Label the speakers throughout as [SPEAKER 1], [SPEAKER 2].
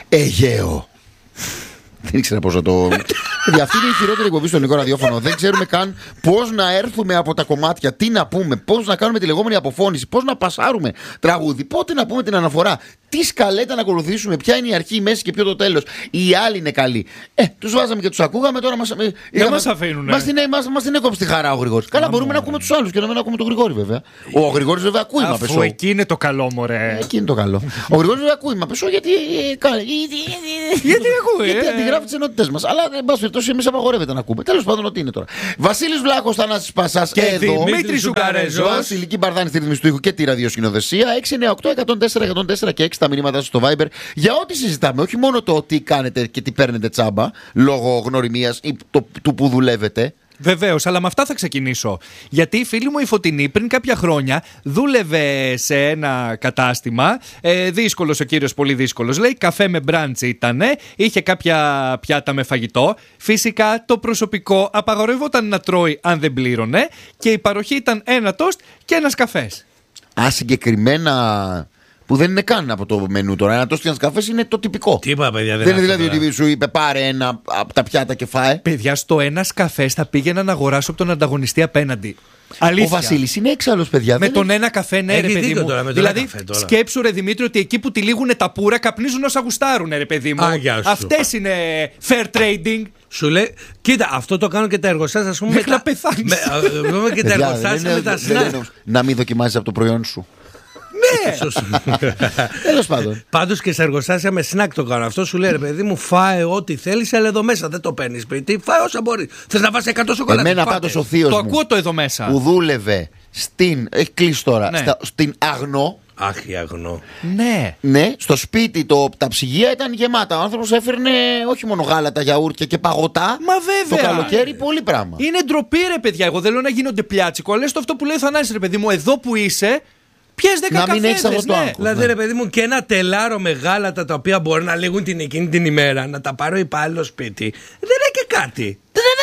[SPEAKER 1] Αιγαίο. Δεν ήξερα πώς να το. Αυτή είναι η χειρότερη εκπομπή στο ελληνικό ραδιόφωνο. Δεν ξέρουμε καν πώς να έρθουμε από τα κομμάτια, τι να πούμε, πώς να κάνουμε τη λεγόμενη αποφώνηση, πώς να πασάρουμε τραγούδι, πότε να πούμε την αναφορά, τι σκαλέτα να ακολουθήσουμε, ποια είναι η αρχή, η μέση και ποιο το τέλος. Οι άλλοι είναι καλοί. Τους βάζαμε και τους ακούγαμε, τώρα
[SPEAKER 2] δεν μας αφήνουνε.
[SPEAKER 1] Μας την έκοψε τη χαρά ο Γρηγόρης. Καλά, μπορούμε να ακούμε τους άλλους και να μην ακούμε τον Γρηγόρη βέβαια. Ο Γρηγόρης βέβαια ακούει μα πεσό.
[SPEAKER 2] Εκεί είναι το καλό, μωρέ.
[SPEAKER 1] Εκεί είναι το καλό. Ο Γρηγόρης βέβαια ακούει μα πεσό γιατί.
[SPEAKER 2] Γιατί ακούει.
[SPEAKER 1] Γιατί αντιγράφει τις ενότητες μας. Αλλά εν πάση περιπτώσει εμείς απαγορεύεται να ακούμε. Τέλος πάντων, ό,τι είναι τώρα. Βασίλης Βλάχος, Θανάσης Πασάς
[SPEAKER 2] και
[SPEAKER 1] εδώ.
[SPEAKER 2] Δημήτρης Σουκαρέζος.
[SPEAKER 1] Βασιλική Μπαρδάνη στη ρυθμίση του ήχου και τη ραδιοσκηνοδεσία. 698-104-104 και 6 τα μηνύματα στο Viber για ό,τι συζητάμε. Όχι μόνο το τι κάνετε και τι παίρνετε τσάμπα λόγω γνωριμίας ή του που δουλεύετε.
[SPEAKER 2] Βεβαίως, αλλά με αυτά θα ξεκινήσω. Γιατί η φίλη μου η Φωτεινή πριν κάποια χρόνια δούλευε σε ένα κατάστημα. Δύσκολος ο κύριος, πολύ δύσκολος. Λέει καφέ με μπραντς ήτανε. Είχε κάποια πιάτα με φαγητό. Φυσικά το προσωπικό απαγορεύονταν να τρώει αν δεν πλήρωνε. Και η παροχή ήταν ένα τόστ και ένας καφές.
[SPEAKER 1] Συγκεκριμένα. Που δεν είναι καν από το μενού τώρα. Ένα τόστ και ένας καφές είναι το τυπικό.
[SPEAKER 3] Τι είπα, παιδιά,
[SPEAKER 1] δεν είναι δηλαδή ότι σου είπε πάρε ένα από τα πιάτα και φάε.
[SPEAKER 2] Παιδιά, στο ένας καφές θα πήγαινα να αγοράσω από τον ανταγωνιστή απέναντι. Αλήθεια.
[SPEAKER 1] Ο Βασίλης είναι έξαλλος, παιδιά.
[SPEAKER 2] Με τον ένα καφέ, ναι, ρε παιδί μου. Δηλαδή, σκέψου, ρε Δημήτρη, ότι εκεί που τυλίγουν τα πουρα καπνίζουν όσα γουστάρουν, ρε παιδί μου. Αυτές είναι fair trading.
[SPEAKER 3] Σου λέει, κοίτα, αυτό το κάνουν και τα εργοστάσια, ας πούμε.
[SPEAKER 2] Μέχρι να πεθάνεις.
[SPEAKER 3] Και τα εργοστάσια με τα σνακ.
[SPEAKER 1] Να μην δοκιμάζεις από το προϊόν σου.
[SPEAKER 2] Ναι!
[SPEAKER 1] Τέλος πάντων.
[SPEAKER 3] Πάντως και σε εργοστάσια με σνακ το κάνω. Αυτό σου λέει, ρε παιδί μου, φάε ό,τι θέλεις, αλλά εδώ μέσα δεν το παίρνεις σπίτι. Φάε όσα μπορεί. Θες να βάσεις 100 σοκολάτες.
[SPEAKER 1] Εμένα πάντως ο θείος μου.
[SPEAKER 2] Το ακούω το εδώ μέσα.
[SPEAKER 1] Που δούλευε στην. Έχει κλείσει τώρα.
[SPEAKER 2] Ναι.
[SPEAKER 1] Στην Αγνό.
[SPEAKER 3] Αχ, η Αγνό.
[SPEAKER 2] Ναι.
[SPEAKER 1] Ναι, στο σπίτι τα ψυγεία ήταν γεμάτα. Ο άνθρωπος έφερνε όχι μόνο γάλατα, γιαούρτια και παγωτά.
[SPEAKER 2] Μα βέβαια.
[SPEAKER 1] Το καλοκαίρι πολύ πράγμα.
[SPEAKER 2] Είναι ντροπή, ρε παιδιά. Εγώ δεν λέω να γίνονται πλιάτσικο. Αλλά στο αυτό που λέει ο Θανάσης, ρε παιδί μου, εδώ που είσαι. Πιες 10 καφέδες,
[SPEAKER 1] μην έχεις αυτό το άγχος.
[SPEAKER 3] Δηλαδή, ρε παιδί μου, και ένα τελάρο με γάλατα τα οποία μπορεί να λήγουν την εκείνη την ημέρα, να τα πάρω υπάλληλο σπίτι. Δεν είναι και κάτι.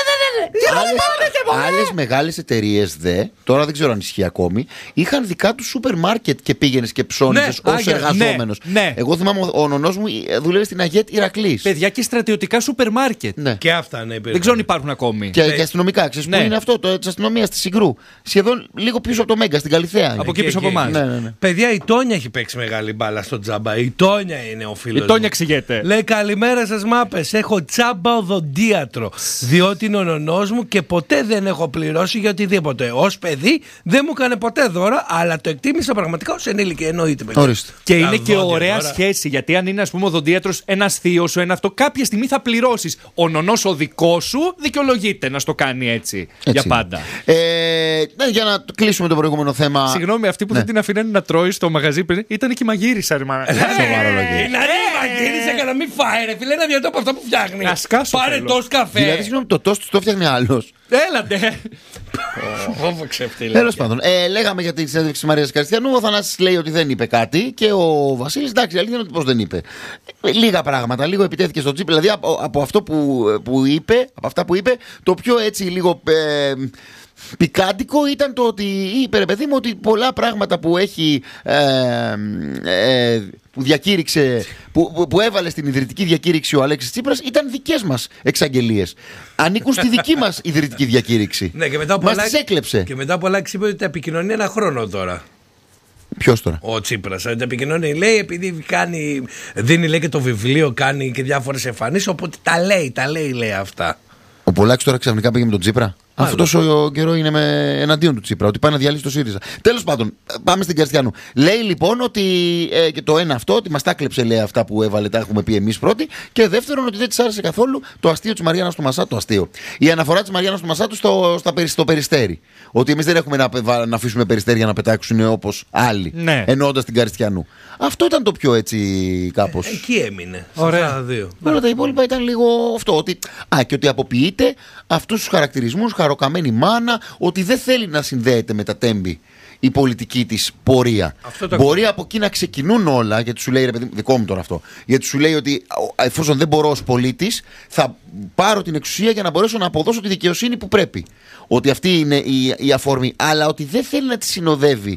[SPEAKER 1] Άλλες μεγάλες εταιρείες τώρα δεν ξέρω αν ισχύει ακόμη, είχαν δικά του σούπερ μάρκετ και πήγαινες και ψώνιζες ως εργαζόμενος.
[SPEAKER 2] Ναι.
[SPEAKER 1] Εγώ θυμάμαι ο νονός μου δούλευε στην Αγέτ Ηρακλής.
[SPEAKER 2] Παιδιά, και στρατιωτικά σούπερ μάρκετ.
[SPEAKER 1] Ναι.
[SPEAKER 3] Και αυτά, ναι.
[SPEAKER 2] Δεν ξέρω αν υπάρχουν ακόμη.
[SPEAKER 1] Και αστυνομικά. Ξέρεις που είναι αυτό, της αστυνομίας της Συγκρού. Σχεδόν λίγο πίσω από το Μέγκα, στην Καλιθέα.
[SPEAKER 2] Από εκεί πίσω από εμάς.
[SPEAKER 1] Ναι.
[SPEAKER 3] Παιδιά, η Τόνια έχει παίξει μεγάλη μπάλα στο τζάμπα. Η Τόνια είναι ο φίλος.
[SPEAKER 2] Η Τόνια εξηγείται.
[SPEAKER 3] Λέει καλημέρα σας μάπες. Έχω τσάμπα οδοντίατρο. Διότι είναι ο νονός μου και ποτέ δεν έχω πληρώσει για οτιδήποτε. Ως παιδί δεν μου έκανε ποτέ δώρα, αλλά το εκτίμησα πραγματικά ως ενήλικη. Εννοείται, παιδιά.
[SPEAKER 1] Ορίστε.
[SPEAKER 2] Και είναι και ωραία σχέση. Γιατί αν είναι, ας πούμε, ο οδοντίατρος ένας θείος σου, ένα αυτό, κάποια στιγμή θα πληρώσεις. Ο νονός ο δικός σου δικαιολογείται να στο κάνει έτσι. Για πάντα.
[SPEAKER 1] Για να κλείσουμε το προηγούμενο θέμα.
[SPEAKER 2] Συγγνώμη, αυτοί που δεν την αφήνανε να τρώει στο μαγαζί πριν ήταν και η μαγείρισα, ρε μάνα.
[SPEAKER 3] Μαγείρισα για να μην φάει, ρε φίλε, ένα διατό από αυτά που φτιάχνει. Πάρε τόσο καφέ.
[SPEAKER 1] Δηλαδή, συγγνώμη, το τόστ το φτιάχνει άλλος.
[SPEAKER 2] Έλατε.
[SPEAKER 1] Τέλος πάντων, λέγαμε για τη συνέντευξη της Μαρίας Καριστιανού. Ο Θανάσης λέει ότι δεν είπε κάτι και ο Βασίλης, εντάξει, αλήθεια είναι ότι πώς δεν είπε. Λίγα πράγματα, λίγο επιτέθηκε στο Τσίπρα. Δηλαδή από αυτό που είπε, από αυτά που είπε, το πιο έτσι λίγο πικάντικο ήταν το ότι είπε, ρε παιδί μου, ότι πολλά πράγματα που έχει που διακήρυξε, που έβαλε στην ιδρυτική διακήρυξη ο Αλέξης Τσίπρας ήταν δικές μας εξαγγελίες. Ανήκουν στη δική μας ιδρυτική διακήρυξη.
[SPEAKER 3] Ναι, και μετά
[SPEAKER 1] μας τις έκλεψε.
[SPEAKER 3] Και μετά από Αλέξη είπε ότι τα επικοινωνεί ένα χρόνο τώρα.
[SPEAKER 1] Ποιος τώρα?
[SPEAKER 3] Ο Τσίπρας. Τα επικοινωνεί, λέει, επειδή δίνει λέει και το βιβλίο, κάνει και διάφορες εμφανίσεις, οπότε τα λέει αυτά.
[SPEAKER 1] Ο Πολάκης τώρα ξαφνικά πήγε με τον Τσίπρα. Αυτό τόσο καιρό είναι εναντίον του Τσίπρα, ότι πάει να διαλύσει το ΣΥΡΙΖΑ. Τέλος πάντων, πάμε στην Καριστιανού. Λέει λοιπόν ότι και το ένα αυτό, ότι μας τα κλέψε, λέει, αυτά που έβαλε, τα έχουμε πει εμείς πρώτοι. Και δεύτερον, ότι δεν της άρεσε καθόλου το αστείο της Μαριάννας του Μασάτου. Το αστείο. Η αναφορά της Μαριάννας του Μασάτου στο Περιστέρι. Ότι εμείς δεν έχουμε να αφήσουμε περιστέρια να πετάξουν όπως άλλοι.
[SPEAKER 2] Ναι.
[SPEAKER 1] Εννοώντας την Καριστιανού. Αυτό ήταν το πιο έτσι κάπως.
[SPEAKER 3] Εκεί έμεινε.
[SPEAKER 2] Ωραία.
[SPEAKER 1] Όλα τα υπόλοιπα ήταν λίγο αυτό. Και ότι αποποιείται αυτούς τους χαρακτηρισμούς, χαροκαμένη μάνα, ότι δεν θέλει να συνδέεται με τα τέμπη η πολιτική της πορεία. Μπορεί από εκεί να ξεκινούν όλα, γιατί σου λέει, ρε παιδί, δικό μου τώρα αυτό, γιατί σου λέει ότι εφόσον δεν μπορώ ως πολίτης, θα πάρω την εξουσία για να μπορέσω να αποδώσω τη δικαιοσύνη που πρέπει. Ότι αυτή είναι η αφορμή, αλλά ότι δεν θέλει να τη συνοδεύει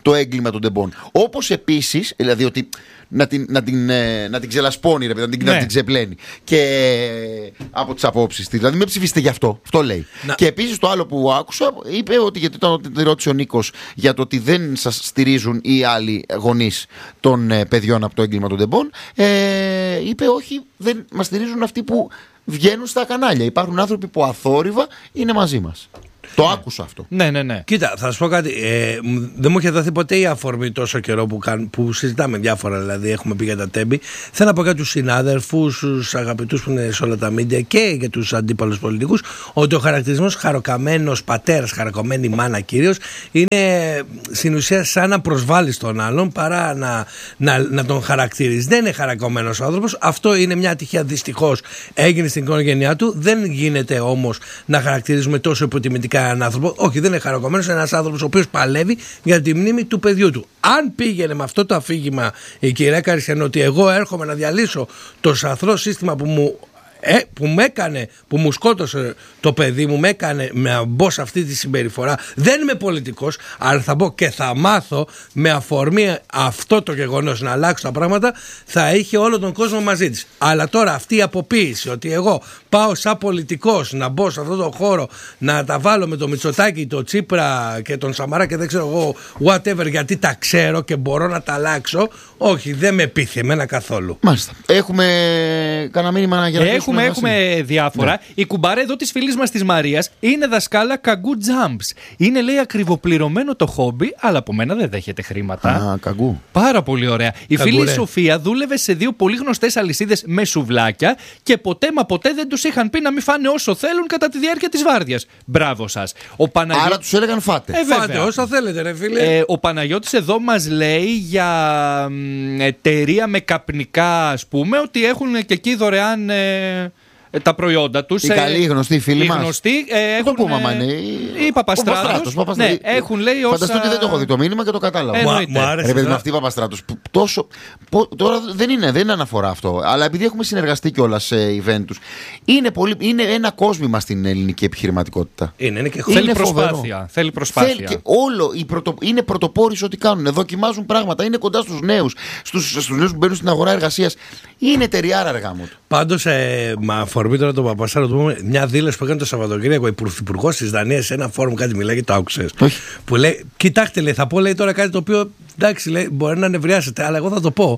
[SPEAKER 1] το έγκλημα των τεμπών. Όπως επίσης, δηλαδή ότι να την ξελασπώνει, ρε παιδί, να την ξεπλένει. Και από τις απόψεις της. Δηλαδή, με ψηφίσετε γι' αυτό. Αυτό λέει. Και επίσης το άλλο που άκουσα, είπε ότι, γιατί τον ρώτησε ο Νίκος για το ότι δεν σας στηρίζουν οι άλλοι γονείς των παιδιών από το έγκλημα των τεμπών, είπε όχι, δεν μας στηρίζουν αυτοί που βγαίνουν στα κανάλια. Υπάρχουν άνθρωποι που αθόρυβα είναι μαζί μας. Το άκουσα αυτό.
[SPEAKER 2] Ναι.
[SPEAKER 3] Κοίτα, θα σου πω κάτι. Δεν μου είχε δοθεί ποτέ η αφορμή τόσο καιρό που συζητάμε διάφορα, δηλαδή έχουμε πει για τα τέμπη. Θέλω να πω για τους συνάδελφους, τους αγαπητούς που είναι σε όλα τα μίντια και για τους αντίπαλους πολιτικούς, ότι ο χαρακτηρισμός χαροκαμένος πατέρας, χαροκαμένη μάνα κυρίως, είναι στην ουσία σαν να προσβάλλει τον άλλον παρά να τον χαρακτηρίζει. Δεν είναι χαροκαμένος ο άνθρωπος. Αυτό είναι μια ατυχία, δυστυχώς έγινε στην οικογένειά του. Δεν γίνεται όμως να χαρακτηρίζουμε τόσο υποτιμητικά έναν άνθρωπο. Όχι, δεν είναι χαροκαμένος, είναι ένας άνθρωπος ο οποίος παλεύει για τη μνήμη του παιδιού του. Αν πήγαινε με αυτό το αφήγημα η κυρία Καριστιανού ότι εγώ έρχομαι να διαλύσω το σαθρό σύστημα που μου σκότωσε το παιδί μου, με έκανε να μπω σε αυτή τη συμπεριφορά. Δεν είμαι πολιτικός, αλλά θα μπω και θα μάθω με αφορμή αυτό το γεγονός να αλλάξω τα πράγματα, θα είχε όλο τον κόσμο μαζί της. Αλλά τώρα αυτή η αποποίηση ότι εγώ πάω σαν πολιτικός να μπω σε αυτό το χώρο, να τα βάλω με το Μητσοτάκη, το Τσίπρα και τον Σαμαρά και δεν ξέρω εγώ whatever, γιατί τα ξέρω και μπορώ να τα αλλάξω, όχι, δεν με πείθει εμένα καθόλου.
[SPEAKER 1] Μάλιστα. Έχουμε κανένα μήνυμα για να
[SPEAKER 2] Έχουμε διάφορα. Ναι. Η κουμπάρα εδώ της φίλης μας της Μαρίας είναι δασκάλα καγκού jumps. Είναι, λέει, ακριβοπληρωμένο το χόμπι, αλλά από μένα δεν δέχεται χρήματα.
[SPEAKER 1] Καγκού.
[SPEAKER 2] Πάρα πολύ ωραία. Η φίλη η Σοφία δούλευε σε 2 πολύ γνωστές αλυσίδες με σουβλάκια και ποτέ δεν τους είχαν πει να μην φάνε όσο θέλουν κατά τη διάρκεια της βάρδιας. Μπράβο σας.
[SPEAKER 1] Άρα τους έλεγαν φάτε.
[SPEAKER 3] Φάτε όσα θέλετε, ρε φίλε.
[SPEAKER 2] Ο Παναγιώτης εδώ μας λέει για εταιρεία με καπνικά, ας πούμε, ότι έχουν και εκεί δωρεάν τα προϊόντα τους.
[SPEAKER 1] Οι καλοί γνωστοί φίλοι μας.
[SPEAKER 2] Οι γνωστοί έχουν.
[SPEAKER 1] Το πούμε, είναι.
[SPEAKER 2] Οι Παπαστράτους. Ναι, έχουν, λέει, όσα.
[SPEAKER 1] Φανταστώ ότι δεν το έχω δει το μήνυμα και το κατάλαβα.
[SPEAKER 3] Μου άρεσε.
[SPEAKER 1] Ρε παιδί μου, αυτή η Παπαστράτους. Τώρα δεν είναι αναφορά αυτό. Αλλά επειδή έχουμε συνεργαστεί κιόλας σε event τους, είναι ένα κόσμημα στην ελληνική επιχειρηματικότητα.
[SPEAKER 3] Είναι και
[SPEAKER 2] θέλει προσπάθεια.
[SPEAKER 1] Και όλο είναι πρωτοπόροι σε ό,τι κάνουν. Δοκιμάζουν πράγματα. Είναι κοντά στους νέους. Στους νέους που μπαίνουν στην αγορά εργασίας. Είναι εταιριάρα, αργά μου.
[SPEAKER 3] Πάντως, με αφορμή τώρα τον Παπαστράτη, πούμε, μια δήλωση που έκανε το Σαββατοκύριακο η Πρωθυπουργός της Δανίας σε ένα φόρουμ, κάτι μιλάει και το άκουσες. Που λέει, κοιτάξτε, λέει, θα πω, λέει, τώρα κάτι το οποίο, εντάξει, λέει, μπορεί να νευριάσετε, αλλά εγώ θα το πω.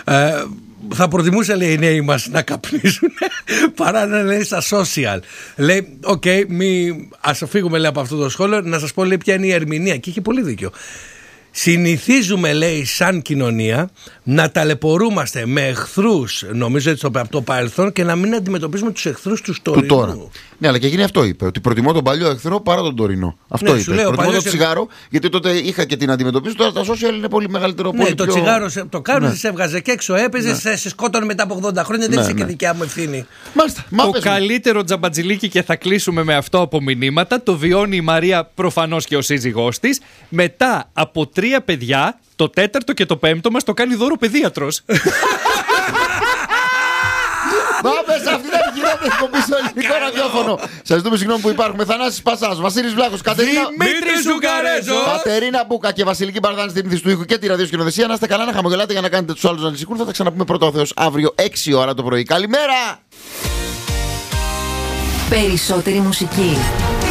[SPEAKER 3] Θα προτιμούσα, λέει, οι νέοι μας να καπνίζουν παρά να λέει στα social. Λέει, ας φύγουμε, λέει, από αυτό το σχόλιο, να σας πω, λέει, ποια είναι η ερμηνεία. Και είχε πολύ δίκιο. Συνηθίζουμε, λέει, σαν κοινωνία να ταλαιπωρούμαστε με εχθρούς, νομίζω έτσι από το παρελθόν, και να μην αντιμετωπίζουμε τους εχθρούς του τώρα.
[SPEAKER 1] Ναι, αλλά και εκείνη αυτό είπε. Ότι προτιμώ τον παλιό εχθρό παρά τον τωρινό. Αυτό είπε. Προτιμώ το τσιγάρο, γιατί τότε είχα και την αντιμετωπίσει. Τώρα τα social είναι πολύ μεγαλύτερο πόλεμο.
[SPEAKER 3] Ναι, το τσιγάρο το κάνουν, σε έβγαζε και έξω, έπαιζε, σε σκότωνε μετά από 80 χρόνια. Δεν είσαι και δικιά μου ευθύνη.
[SPEAKER 2] Το καλύτερο τζαμπατζιλίκι, και θα κλείσουμε με αυτό από μηνύματα, το βιώνει η Μαρία προφανώς και ο σύζυγός της. Μετά από 3 παιδιά, το 4ο και το 5ο μας το κάνει δώρο παιδίατρος.
[SPEAKER 1] Πάμε σε αυτή την επικοινωνία εκπομπή στο ελληνικό ραδιόφωνο. Σας ζητούμε συγγνώμη που υπάρχουμε. Θανάσης Πασάς, Βασίλης Βλάχος,
[SPEAKER 2] Δημήτρης Ζουγκαρέζο,
[SPEAKER 1] Κατερίνα Μπούκα και Βασιλική Μπαρδάνη στην ηθιστού ήχου και τη ραδιοσκηνοθεσία. Να είστε καλά, να χαμογελάτε για να κάνετε τους άλλους να ανησυχούν. Θα τα ξαναπούμε πρώτα ο Θεός αύριο 6 ώρα το πρωί. Καλημέρα!
[SPEAKER 4] Περισσότερη μουσική.